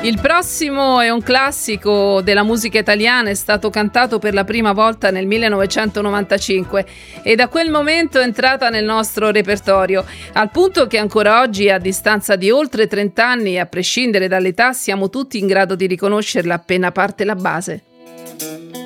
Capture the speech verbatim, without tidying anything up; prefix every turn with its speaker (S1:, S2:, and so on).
S1: Il prossimo è un classico della musica italiana, è stato cantato per la prima volta nel millenovecentonovantacinque e da quel momento è entrata nel nostro repertorio, al punto che ancora oggi, a distanza di oltre trenta anni, a prescindere dall'età, siamo tutti in grado di riconoscerla appena parte la base.